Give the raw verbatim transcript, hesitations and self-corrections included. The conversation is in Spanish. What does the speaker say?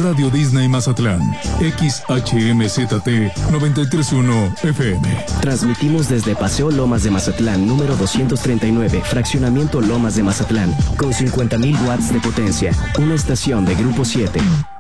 Radio Disney Mazatlán, X H M Z T noventa y tres punto uno F M. Transmitimos desde Paseo Lomas de Mazatlán, número doscientos treinta y nueve, Fraccionamiento Lomas de Mazatlán, con cincuenta mil watts de potencia, una estación de Grupo siete.